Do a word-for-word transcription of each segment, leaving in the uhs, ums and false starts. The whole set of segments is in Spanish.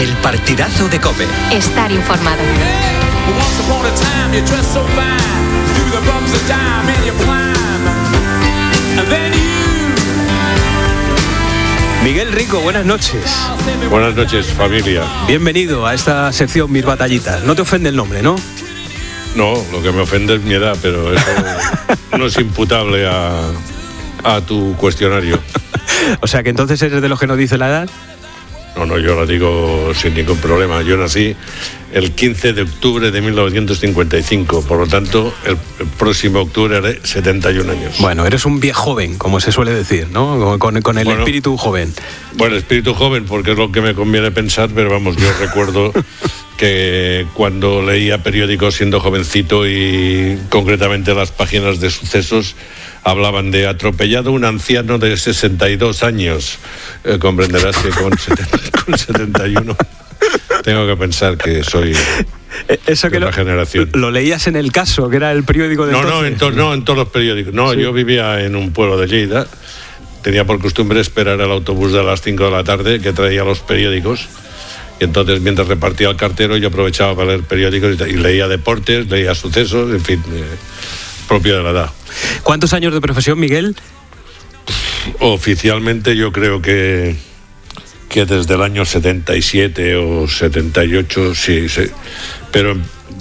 El partidazo de COPE. Estar informado. Miguel Rico, buenas noches. Buenas noches, familia. Bienvenido a esta sección Mis Batallitas. No te ofende el nombre, ¿no? No, lo que me ofende es mi edad, pero eso no es imputable a, a tu cuestionario. O sea que entonces eres de los que no dice la edad. No, no, yo la digo sin ningún problema. Yo nací el quince de octubre de mil novecientos cincuenta y cinco, por lo tanto, el, el próximo octubre haré setenta y un años. Bueno, eres un viejo joven, como se suele decir, ¿no? Con, con el bueno, espíritu joven. Bueno, espíritu joven, porque es lo que me conviene pensar, pero vamos, yo recuerdo que cuando leía periódicos siendo jovencito y concretamente las páginas de sucesos, hablaban de atropellado un anciano de sesenta y dos años. Eh, comprenderás que con, setenta, con setenta y uno tengo que pensar que soy Eso de que otra lo, generación. Lo leías en El Caso, que era el periódico de no, entonces. No, en, to, no, en todos los periódicos. No, sí. Yo vivía en un pueblo de Lleida. Tenía por costumbre esperar el autobús de las cinco de la tarde que traía los periódicos. Y entonces, mientras repartía el cartero, yo aprovechaba para leer periódicos y, y leía deportes, leía sucesos, en fin, eh, propio de la edad. ¿Cuántos años de profesión, Miguel? Oficialmente yo creo que, que desde el año setenta y siete o setenta y ocho, sí, sí. Pero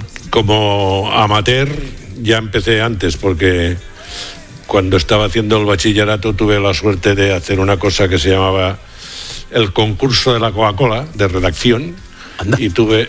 como amateur ya empecé antes, porque cuando estaba haciendo el bachillerato tuve la suerte de hacer una cosa que se llamaba el concurso de la Coca-Cola, de redacción. Anda. Y tuve,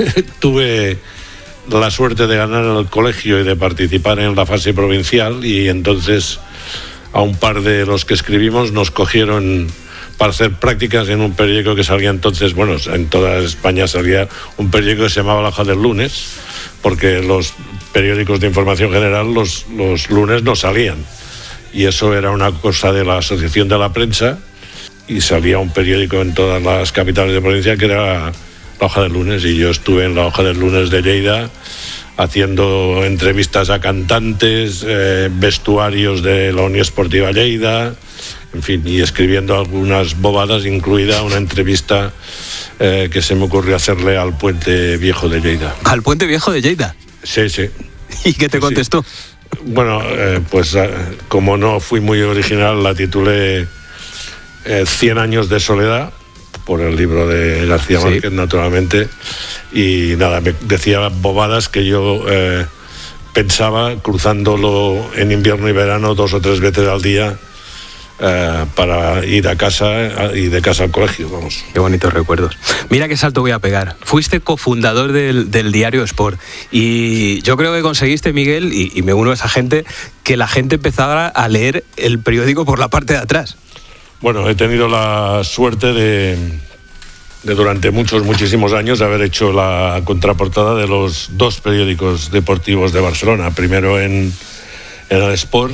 tuve la suerte de ganar en el colegio y de participar en la fase provincial, y entonces a un par de los que escribimos nos cogieron para hacer prácticas en un periódico que salía entonces, bueno, en toda España salía un periódico que se llamaba La Hoja del Lunes, porque los periódicos de información general los, los lunes no salían, y eso era una cosa de la Asociación de la Prensa, y salía un periódico en todas las capitales de provincia que era La Hoja del Lunes, y yo estuve en La Hoja del Lunes de Lleida haciendo entrevistas a cantantes, eh, vestuarios de la Unión Esportiva Lleida, en fin, y escribiendo algunas bobadas, incluida una entrevista eh, que se me ocurrió hacerle al Puente Viejo de Lleida. ¿Al Puente Viejo de Lleida? Sí, sí. ¿Y qué te contestó? Sí. Bueno, eh, pues eh, como no fui muy original, la titulé eh, Cien años de soledad, por el libro de García Márquez, sí, naturalmente, y nada, me decía bobadas que yo eh, pensaba cruzándolo en invierno y verano dos o tres veces al día eh, para ir a casa y de casa al colegio, vamos. Qué bonitos recuerdos. Mira qué salto voy a pegar. Fuiste cofundador del, del diario Sport, y yo creo que conseguiste, Miguel, y, y me uno a esa gente, que la gente empezara a leer el periódico por la parte de atrás. Bueno, he tenido la suerte de, de durante muchos, muchísimos años haber hecho la contraportada de los dos periódicos deportivos de Barcelona, primero en, en el Sport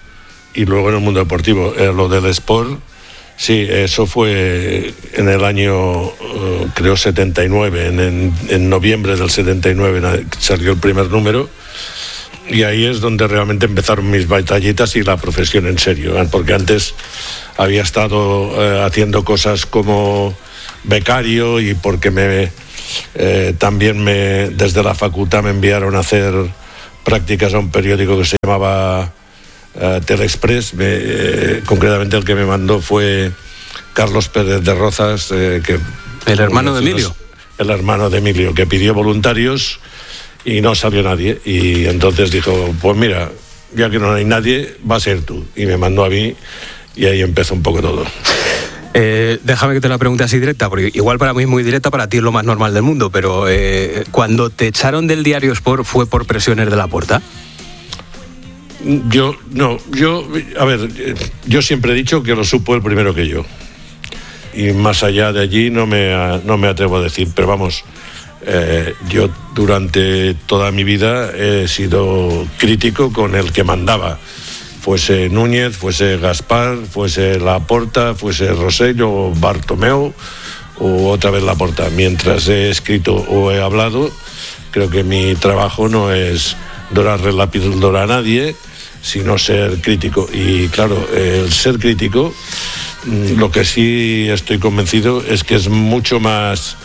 y luego en el Mundo Deportivo. Eh, lo del Sport, sí, eso fue en el año, eh, creo, setenta y nueve, en, en, en noviembre del setenta y nueve salió el primer número. Y ahí es donde realmente empezaron mis batallitas y la profesión en serio, ¿eh? Porque antes había estado eh, haciendo cosas como becario, y porque me eh, también me desde la facultad me enviaron a hacer prácticas a un periódico que se llamaba eh, Telexpress. Me, eh, concretamente el que me mandó fue Carlos Pérez de Rozas, eh, que el hermano de Emilio. El hermano de Emilio, que pidió voluntarios y no salió nadie, y entonces dijo, pues mira, ya que no hay nadie, va a ser tú, y me mandó a mí, y ahí empezó un poco todo. Eh, déjame que te la pregunte así directa, porque igual para mí es muy directa, para ti es lo más normal del mundo, pero eh, cuando te echaron del diario Sport, ¿fue por presiones de Laporta? Yo, no, yo, a ver, yo siempre he dicho que lo supo el primero que yo, y más allá de allí no me, no me atrevo a decir, pero vamos, Eh, yo durante toda mi vida he sido crítico con el que mandaba, fuese Núñez, fuese Gaspar, fuese Laporta, fuese Rosell o Bartomeu o otra vez Laporta. Mientras he escrito o he hablado, creo que mi trabajo no es dorarle la píldora a nadie, sino ser crítico. Y claro, el ser crítico, lo que sí estoy convencido es que es mucho más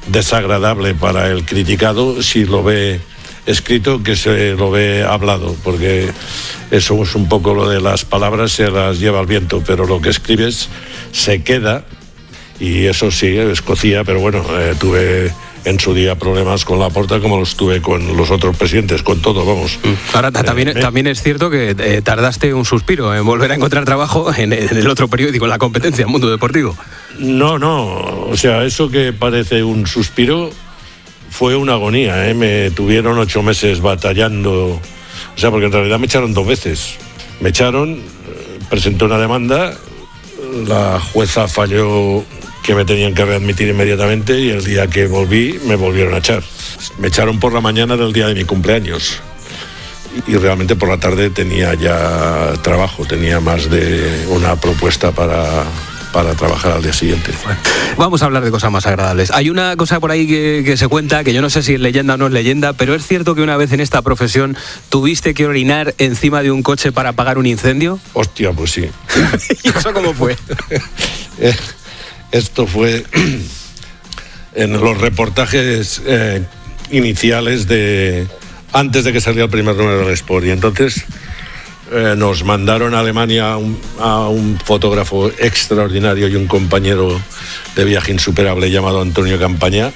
desagradable para el criticado si lo ve escrito que se lo ve hablado, porque eso es un poco lo de las palabras, se las lleva el viento, pero lo que escribes se queda, y eso sí, escocía, pero bueno, eh, tuve en su día problemas con Laporta como los tuve con los otros presidentes, con todo, vamos. Ahora también, eh, también es cierto que eh, tardaste un suspiro en volver a encontrar trabajo en, en el otro periódico, en La Competencia, Mundo Deportivo. No, no, o sea, eso que parece un suspiro fue una agonía, ¿eh? Me tuvieron ocho meses batallando, o sea, porque en realidad me echaron dos veces. Me echaron, presenté una demanda, la jueza falló que me tenían que readmitir inmediatamente y el día que volví me volvieron a echar. Me echaron por la mañana del día de mi cumpleaños y realmente por la tarde tenía ya trabajo, tenía más de una propuesta para, para trabajar al día siguiente. Bueno, vamos a hablar de cosas más agradables. Hay una cosa por ahí que, que se cuenta, que yo no sé si es leyenda o no es leyenda, pero es cierto que una vez en esta profesión tuviste que orinar encima de un coche para apagar un incendio. Hostia, pues sí. ¿Y eso cómo fue? eh, Esto fue en los reportajes eh, iniciales de antes de que saliera el primer número del Sport, y entonces eh, nos mandaron a Alemania a un, a un fotógrafo extraordinario y un compañero de viaje insuperable llamado Antonio Campaña,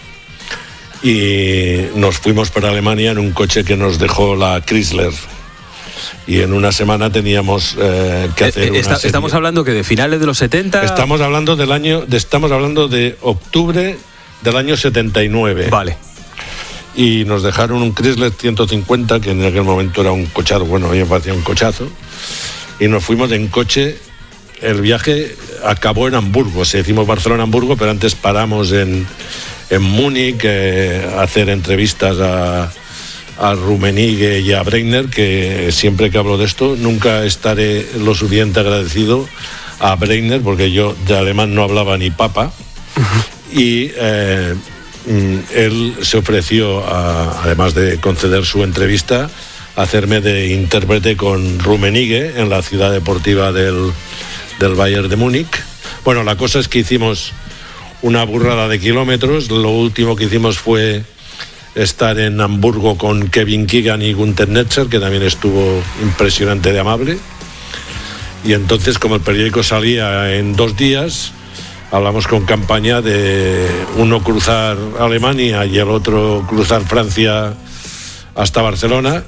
y nos fuimos para Alemania en un coche que nos dejó la Chrysler. Y en una semana teníamos eh, que hacer una Está, serie. Estamos hablando que de finales de los setenta. Estamos hablando del año, de, estamos hablando de octubre del año setenta y nueve. Vale. Y nos dejaron un Chrysler ciento cincuenta, que en aquel momento era un cochazo, bueno, a mí me parecía un cochazo, y nos fuimos en coche. El viaje acabó en Hamburgo, o sea, hicimos Barcelona-Hamburgo, pero antes paramos en, en Múnich eh, a hacer entrevistas a... a Rummenigge y a Breitner, que siempre que hablo de esto nunca estaré lo suficiente agradecido a Breitner, porque yo de alemán no hablaba ni papa. Uh-huh. Y eh, él se ofreció, a, además de conceder su entrevista, a hacerme de intérprete con Rummenigge en la ciudad deportiva del, del Bayern de Múnich. Bueno, la cosa es que hicimos una burrada de kilómetros. Lo último que hicimos fue estar en Hamburgo con Kevin Keegan y Günther Netzer, que también estuvo impresionante de amable. Y entonces, como el periódico salía en dos días, hablamos con Campaña de uno cruzar Alemania y el otro cruzar Francia hasta Barcelona,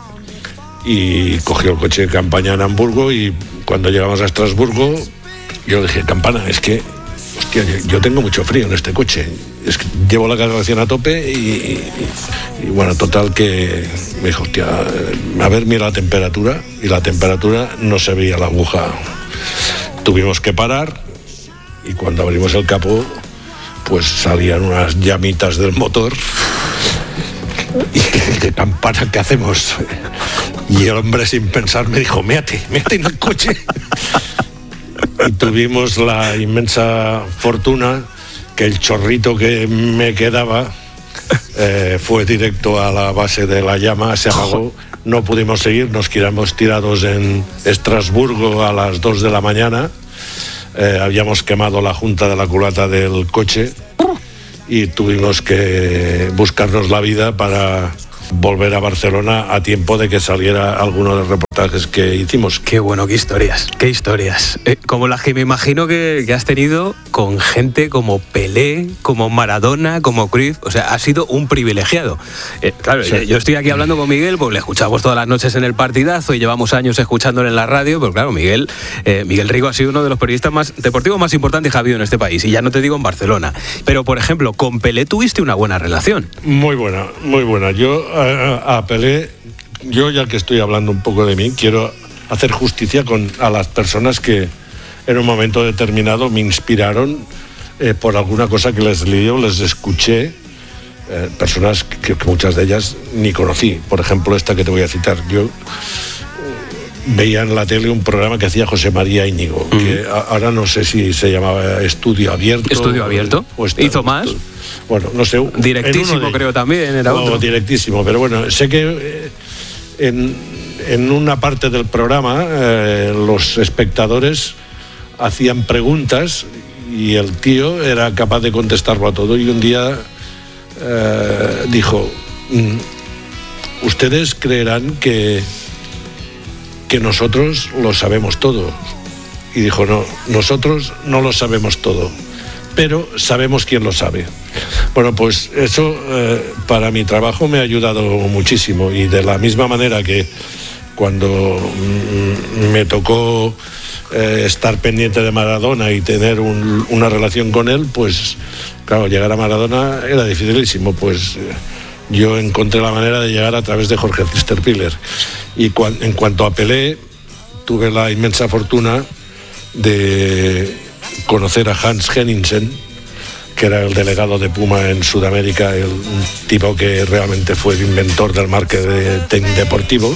y cogió el coche de Campaña en Hamburgo, y cuando llegamos a Estrasburgo yo le dije: Campana, es que hostia, yo tengo mucho frío en este coche, es que llevo la calefacción a tope, y, y, y bueno, total que me dijo: hostia, a ver, mira la temperatura, y la temperatura no se veía la aguja. Tuvimos que parar, y cuando abrimos el capó pues salían unas llamitas del motor, y dije: Campana, ¿qué hacemos? Y el hombre, sin pensar, me dijo: méate, méate en el coche. Y tuvimos la inmensa fortuna que el chorrito que me quedaba eh, fue directo a la base de la llama, se apagó, no pudimos seguir, nos quedamos tirados en Estrasburgo a las dos de la mañana, eh, habíamos quemado la junta de la culata del coche y tuvimos que buscarnos la vida para volver a Barcelona a tiempo de que saliera alguno de los reportajes que hicimos. Qué bueno, qué historias, qué historias. Eh, como las que me imagino que, que has tenido con gente como Pelé, como Maradona, como Cruyff. O sea, has sido un privilegiado. Eh, claro, sí. Yo estoy aquí hablando con Miguel, pues le escuchamos todas las noches en el Partidazo y llevamos años escuchándole en la radio, pero claro, Miguel, eh, Miguel Rigo ha sido uno de los periodistas más deportivos más importantes que ha habido en este país, y ya no te digo en Barcelona. Pero, por ejemplo, con Pelé tuviste una buena relación. Muy buena, muy buena. Yo a, a Pelé, yo ya que estoy hablando un poco de mí, quiero hacer justicia con a las personas que en un momento determinado me inspiraron eh, por alguna cosa que les leí o les escuché, eh, personas que, que muchas de ellas ni conocí. Por ejemplo, esta que te voy a citar. Yo eh, veía en la tele un programa que hacía José María Íñigo, uh-huh. que a, ahora no sé si se llamaba Estudio Abierto. Estudio Abierto. O, o está, ¿Hizo más? Bueno, no sé. Directísimo, de, creo también, era no, otro. Directísimo, pero bueno, sé que eh, en, en una parte del programa eh, los espectadores hacían preguntas y el tío era capaz de contestarlo a todo, y un día eh, dijo, ustedes creerán que, que nosotros lo sabemos todo. Y dijo, no, nosotros no lo sabemos todo, pero sabemos quién lo sabe. Bueno, pues eso eh, para mi trabajo me ha ayudado muchísimo, y de la misma manera que cuando mm, me tocó eh, estar pendiente de Maradona y tener un, una relación con él, pues claro, llegar a Maradona era dificilísimo, pues eh, yo encontré la manera de llegar a través de Jorge Zisterpiller. Y cuan, en cuanto a Pelé, tuve la inmensa fortuna de conocer a Hans Henningsen, que era el delegado de Puma en Sudamérica, el un tipo que realmente fue el inventor del marketing deportivo.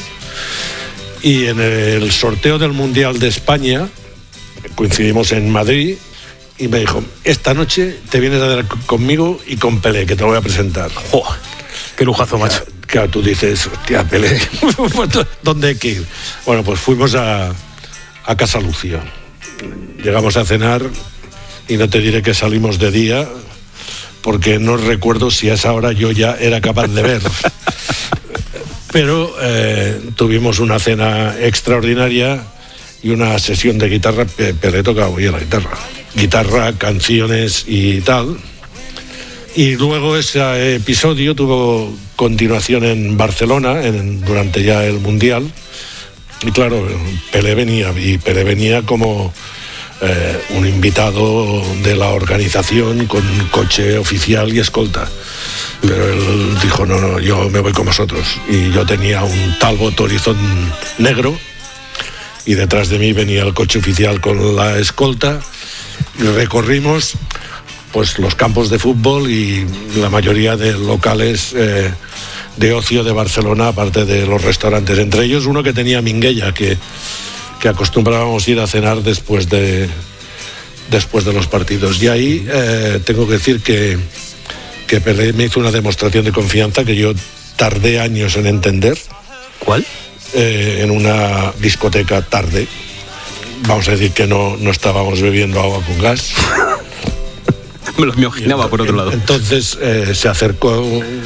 Y en el sorteo del Mundial de España coincidimos en Madrid y me dijo, esta noche te vienes a ver conmigo y con Pelé, que te lo voy a presentar. ¡Oh! ¡Qué lujazo, macho! Claro, claro, tú dices, hostia, Pelé, ¿dónde hay que ir? Bueno, pues fuimos a, a Casa Lucio. Llegamos a cenar y no te diré que salimos de día, porque no recuerdo si a esa hora yo ya era capaz de ver. Pero eh, tuvimos una cena extraordinaria y una sesión de guitarra. Pelé tocaba muy bien la guitarra. Guitarra, canciones y tal. Y luego ese episodio tuvo continuación en Barcelona en, durante ya el Mundial. Y claro, Pelé venía, y Pelé venía como eh, un invitado de la organización con coche oficial y escolta. Pero él dijo, no, no, yo me voy con vosotros. Y yo tenía un Talbot Horizon negro y detrás de mí venía el coche oficial con la escolta, y recorrimos pues los campos de fútbol y la mayoría de locales eh, de ocio de Barcelona, aparte de los restaurantes, entre ellos uno que tenía Minguella, que, que acostumbrábamos ir a cenar después de, después de los partidos. Y ahí eh, tengo que decir que que Pelé me hizo una demostración de confianza que yo tardé años en entender. ¿Cuál? Eh, en una discoteca tarde. Vamos a decir que no, no estábamos bebiendo agua con gas. Me lo imaginaba, por otro lado. Entonces eh, se acercó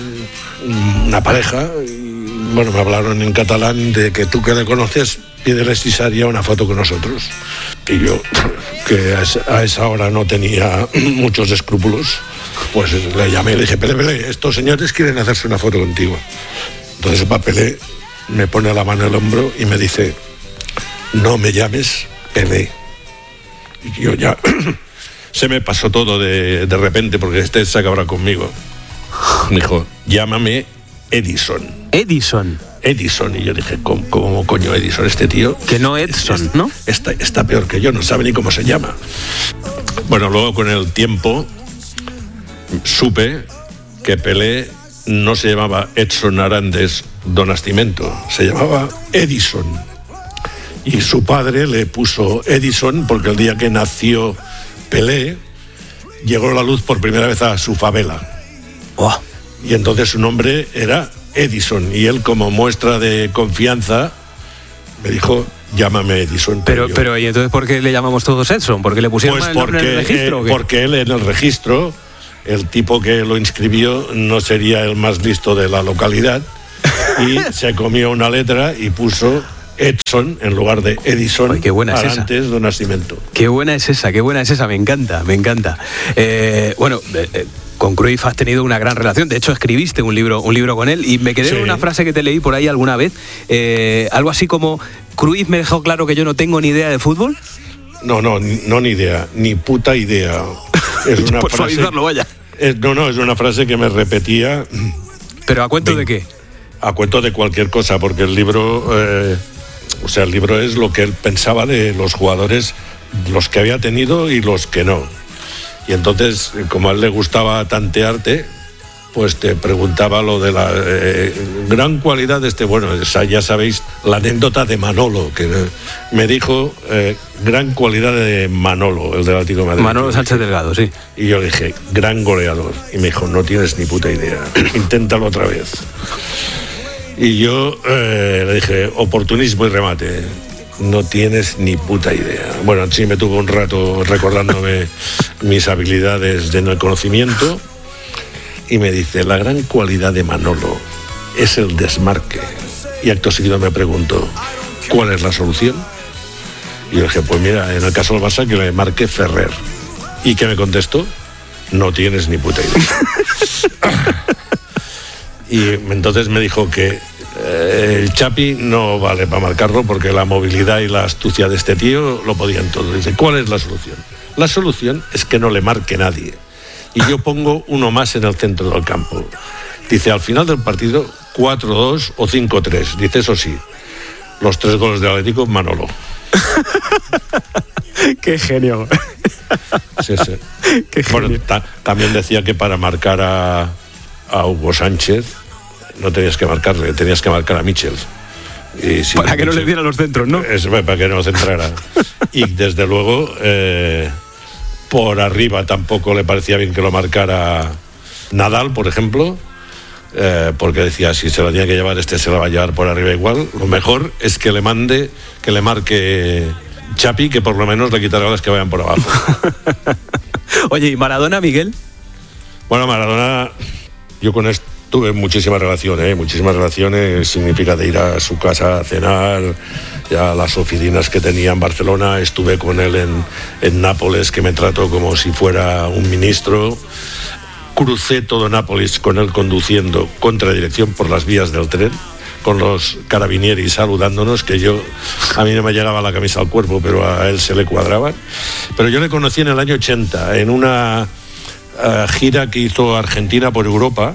una pareja y, bueno, me hablaron en catalán de que tú que le conoces, pídele si se haría una foto con nosotros. Y yo, que a esa, a esa hora no tenía muchos escrúpulos, pues le llamé y le dije, Pelé, Pelé, estos señores quieren hacerse una foto contigo. Entonces Pelé me pone la mano en el hombro y me dice, no me llames Pelé. Y yo ya se me pasó todo de, de repente, porque este se acabará conmigo. Me dijo, llámame Edison. Edison. Edison. Y yo dije, ¿cómo, cómo coño Edison? Este tío... Que no Edson, es, ¿no? Está, está peor que yo, no sabe ni cómo se llama. Bueno, luego con el tiempo supe que Pelé no se llamaba Edson Arandes do Nascimento, se llamaba Edison. Y su padre le puso Edison porque el día que nació Pelé llegó la luz por primera vez a su favela. Oh. Y entonces su nombre era Edison, y él, como muestra de confianza, me dijo, llámame Edison. Pero, yo, pero ¿y entonces por qué le llamamos todos Edson? ¿Porque le pusieron pues el nombre porque, en el registro? eh, porque él en el registro, el tipo que lo inscribió no sería el más listo de la localidad y se comió una letra y puso Edson en lugar de Edison. Ay, qué buena es esa. Antes de Nascimento. Qué buena es esa, qué buena es esa, me encanta, me encanta. Eh, bueno, eh, eh, con Cruyff has tenido una gran relación, de hecho escribiste un libro, un libro con él, y me quedé sí. en una frase que te leí por ahí alguna vez, eh, algo así como, Cruyff me dejó claro que yo no tengo ni idea de fútbol. No, no, no ni idea, ni puta idea. Es una por frase, suavizarlo, vaya. Es, no, no, es una frase que me repetía. ¿Pero a cuento de, de qué? A cuento de cualquier cosa, porque el libro, eh, o sea, el libro es lo que él pensaba de los jugadores, los que había tenido y los que no. Y entonces, como a él le gustaba tantearte, pues te preguntaba lo de la eh, gran cualidad de este, bueno, esa, ya sabéis, la anécdota de Manolo, que me dijo, eh, gran cualidad de Manolo, el del Atlético de Madrid. Manolo Sánchez Delgado, sí. Y yo le dije, gran goleador. Y me dijo, no tienes ni puta idea, inténtalo otra vez. Y yo eh, le dije, oportunismo y remate. No tienes ni puta idea. Bueno, sí me tuvo un rato recordándome mis habilidades de no conocimiento. y me dice, la gran cualidad de Manolo es el desmarque. Y acto seguido me preguntó, ¿cuál es la solución? Y yo le dije, pues mira, en el caso del Barça que le marque Ferrer. ¿Y qué me contestó? No tienes ni puta idea. Y entonces me dijo que eh, el Chapi no vale para marcarlo porque la movilidad y la astucia de este tío lo podían todo. Dice, ¿cuál es la solución? La solución es que no le marque nadie. Y yo pongo uno más en el centro del campo. Dice, al final del partido, cuatro dos o cinco tres. Dice, eso sí, los tres goles del Atlético, Manolo. ¡Qué genio! Sí, sí. Qué genio. Bueno, ta- también decía que para marcar a, a Hugo Sánchez no tenías que marcarle, tenías que marcar a Michel. Y si para que Michel, no le diera los centros, ¿no? Es, para que no centrara. Y desde luego, eh, por arriba tampoco le parecía bien que lo marcara Nadal, por ejemplo. Eh, porque decía, si se la tiene que llevar este se la va a llevar por arriba igual, lo mejor es que le mande, que le marque Chapi, que por lo menos le quitará las que vayan por abajo. Oye, ¿y Maradona, Miguel? Bueno, Maradona, yo con él tuve muchísimas relaciones, ¿eh? muchísimas relaciones, significa de ir a su casa a cenar, ya las oficinas que tenía en Barcelona, estuve con él en, en Nápoles, que me trató como si fuera un ministro. Crucé todo Nápoles con él conduciendo contra dirección por las vías del tren, con los carabinieri saludándonos, que yo, a mí no me llegaba la camisa al cuerpo, pero a él se le cuadraban. Pero yo le conocí en el año ochenta, en una uh, gira que hizo Argentina por Europa,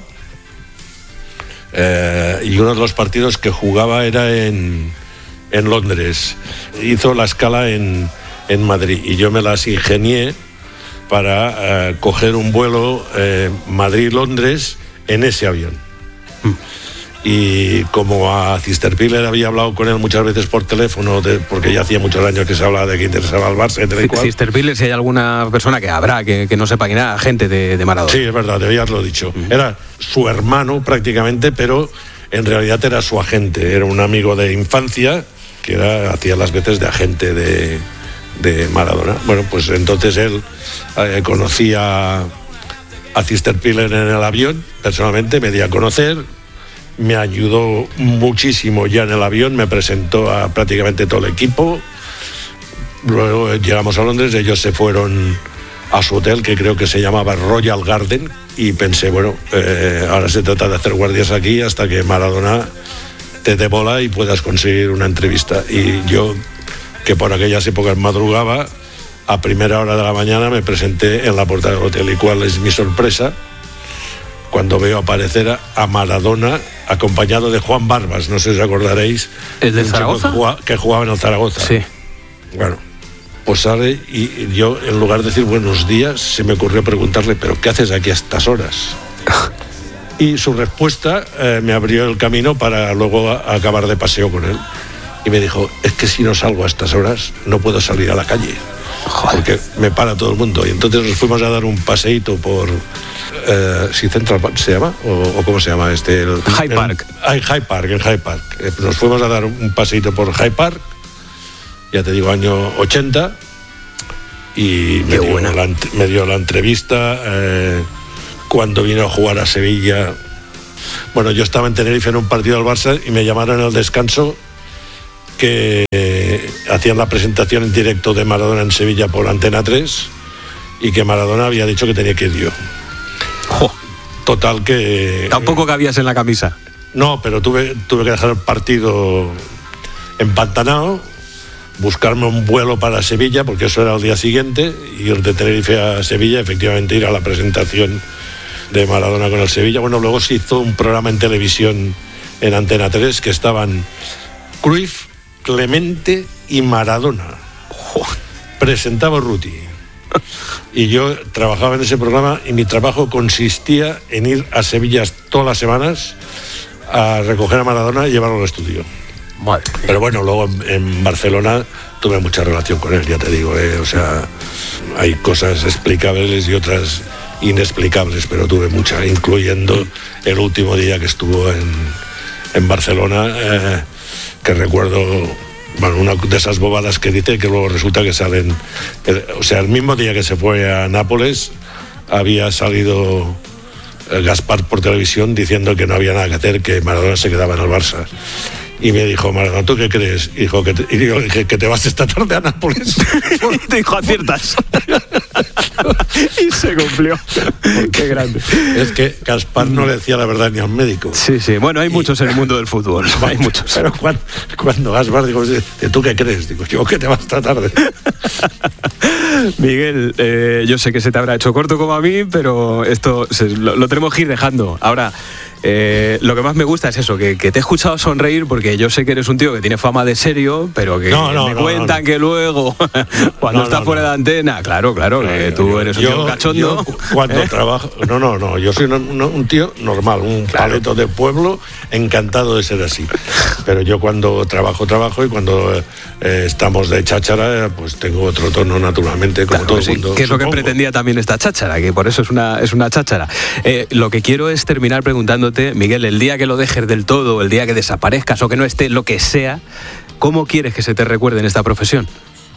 uh, y uno de los partidos que jugaba era en, en Londres. Hizo la escala en, en Madrid, y yo me las ingenié para uh, coger un vuelo eh, Madrid-Londres en ese avión. Mm. Y como a Cisterpiller había hablado con él muchas veces por teléfono, de, porque ya hacía muchos años que se hablaba de que interesaba al Barça. C- Cisterpiller, si hay alguna persona que habrá que, que no sepa quién era, gente de, de Maradona. Sí, es verdad, te habías lo dicho. Mm. Era su hermano prácticamente, pero en realidad era su agente. Era un amigo de infancia que era, hacía las veces de agente de... de Maradona. Bueno, pues entonces él eh, conocía a Cisterpiller en el avión, personalmente, me dio a conocer, me ayudó muchísimo ya en el avión, me presentó a prácticamente todo el equipo. Luego llegamos a Londres, ellos se fueron a su hotel, que creo que se llamaba Royal Garden, y pensé, bueno, eh, ahora se trata de hacer guardias aquí hasta que Maradona te dé bola y puedas conseguir una entrevista. Y yo, que por aquellas épocas madrugaba, a primera hora de la mañana me presenté en la puerta del hotel. ¿Y cuál es mi sorpresa? Cuando veo aparecer a Maradona acompañado de Juan Barbas, no sé si os acordaréis. ¿El de Zaragoza? Que jugaba, que jugaba en el Zaragoza. Sí. Bueno, pues sale y yo, en lugar de decir buenos días, se me ocurrió preguntarle, ¿pero qué haces aquí a estas horas? Y su respuesta eh, me abrió el camino para luego a, a acabar de paseo con él. Y me dijo, es que si no salgo a estas horas no puedo salir a la calle. Joder. Porque me para todo el mundo. Y entonces nos fuimos a dar un paseíto por eh, si Central Park se llama o, o cómo se llama este el, Hyde Park. En, Hyde Park, en Hyde Park. Eh, nos fuimos a dar un paseíto por Hyde Park, ya te digo, año ochenta, y me dio, la, me dio la entrevista eh, cuando vino a jugar a Sevilla. Bueno, yo estaba en Tenerife en un partido del Barça y me llamaron al descanso que eh, hacían la presentación en directo de Maradona en Sevilla por Antena tres y que Maradona había dicho que tenía que ir yo. Jo. Total que... Tampoco cabías en la camisa. No, pero tuve, tuve que dejar el partido empantanado, buscarme un vuelo para Sevilla, porque eso era el día siguiente, ir de Tenerife a Sevilla, efectivamente ir a la presentación de Maradona con el Sevilla. Bueno, luego se hizo un programa en televisión en Antena tres que estaban Cruyff, Clemente y Maradona. Presentaba Ruti. Y yo trabajaba en ese programa y mi trabajo consistía en ir a Sevilla todas las semanas a recoger a Maradona y llevarlo al estudio. Madre. Pero bueno, luego en, en Barcelona tuve mucha relación con él, ya te digo, ¿eh? O sea, hay cosas explicables y otras inexplicables, pero tuve mucha, incluyendo el último día que estuvo en, en Barcelona, eh, que recuerdo, bueno, una de esas bobadas que dice que luego resulta que salen, eh, o sea, el mismo día que se fue a Nápoles había salido Gaspar por televisión diciendo que no había nada que hacer, que Maradona se quedaba en el Barça. Y me dijo, Maradona, ¿tú qué crees? Y, dijo, que te, y yo dije, que te vas esta tarde a Nápoles. Y te dijo, aciertas. Y se cumplió. Qué grande. Es que Gaspar no le decía la verdad ni a un médico. Sí, sí. Bueno, hay y, muchos en el mundo del fútbol. Hay muchos. Pero cuando, cuando Gaspar dijo, ¿tú qué crees? Digo, yo que te vas esta tarde. Miguel, eh, yo sé que se te habrá hecho corto como a mí, pero esto se, lo, lo tenemos que ir dejando. Ahora, eh, lo que más me gusta es eso, que, que te he escuchado sonreír, porque yo sé que eres un tío que tiene fama de serio, pero que no, no, me no, cuentan no, no. que luego, cuando no, estás no, fuera no. de antena, claro, claro, no, que tú eres un yo, tío cachondo. Yo cuando ¿Eh? trabajo, no, no, no, yo soy un, un tío normal, un claro. paleto de pueblo, encantado de ser así. Pero yo cuando trabajo, trabajo, y cuando eh, estamos de cháchara, pues tengo otro tono naturalmente, como claro, todo el mundo. Sí, que es supongo. Lo que pretendía también esta cháchara, que por eso es una, es una cháchara. Eh, lo que quiero es terminar preguntándote, Miguel, el día que lo dejes del todo, el día que desaparezcas o que no esté, lo que sea, ¿cómo quieres que se te recuerde en esta profesión?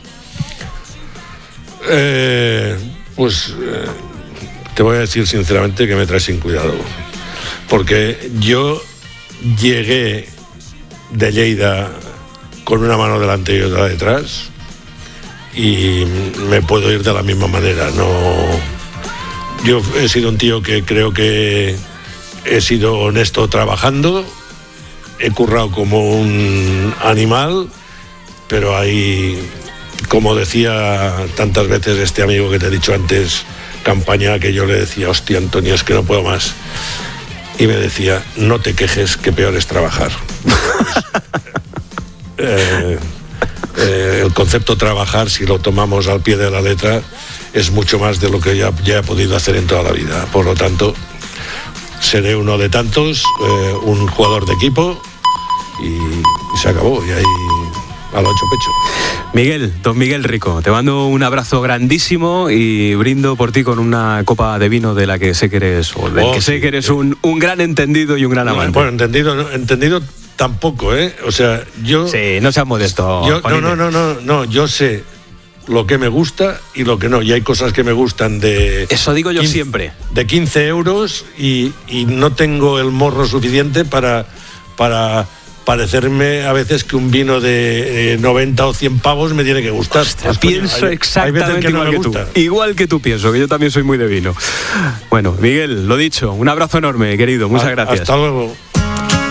Eh, pues eh, te voy a decir sinceramente que me traes sin cuidado, porque yo llegué de Lleida con una mano delante y otra detrás, y me puedo ir de la misma manera. No, yo he sido un tío que creo que he sido honesto trabajando, he currado como un animal, pero hay, como decía tantas veces este amigo que te he dicho antes, Campaña, que yo le decía, hostia, Antonio, es que no puedo más. Y me decía, no te quejes, que peor es trabajar. Pues, eh, eh, el concepto trabajar, si lo tomamos al pie de la letra, es mucho más de lo que ya, ya he podido hacer en toda la vida. Por lo tanto, seré uno de tantos, eh, un jugador de equipo, y, y se acabó, y ahí a lo hecho pecho. Miguel, don Miguel Rico, te mando un abrazo grandísimo y brindo por ti con una copa de vino de la que sé que eres, o del oh, que sé sí, que eres sí. un, un gran entendido y un gran amante. No, bueno, entendido, no, entendido tampoco, ¿eh? O sea, yo... Sí, no seas modesto. Yo, no, no, no, no, no, yo sé lo que me gusta y lo que no, y hay cosas que me gustan de... Eso digo yo quince, siempre. De quince euros y, y no tengo el morro suficiente para... para parecerme a veces que un vino de eh, noventa o cien pavos me tiene que gustar. Hostia, pues, pienso hay, exactamente hay igual no que tú. Igual que tú pienso, que yo también soy muy de vino. Bueno, Miguel, lo dicho, un abrazo enorme, querido. Muchas a, gracias. Hasta luego.